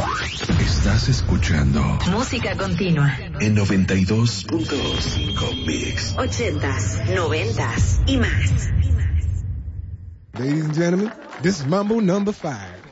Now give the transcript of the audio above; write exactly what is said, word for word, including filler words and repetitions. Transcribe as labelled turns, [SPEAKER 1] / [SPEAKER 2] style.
[SPEAKER 1] Estás escuchando
[SPEAKER 2] Música Continua
[SPEAKER 1] en noventa y dos punto cinco Mix.
[SPEAKER 2] Ochentas, noventas y más.
[SPEAKER 3] Ladies and gentlemen, this is Mambo number five.